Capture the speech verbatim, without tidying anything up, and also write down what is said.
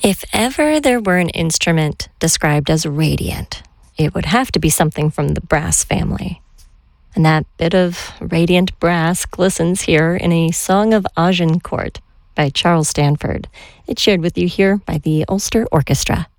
If ever there were an instrument described as radiant, it would have to be something from the brass family. And that bit of radiant brass glistens here in a Song of Agincourt by Charles Stanford. It's shared with you here by the Ulster Orchestra.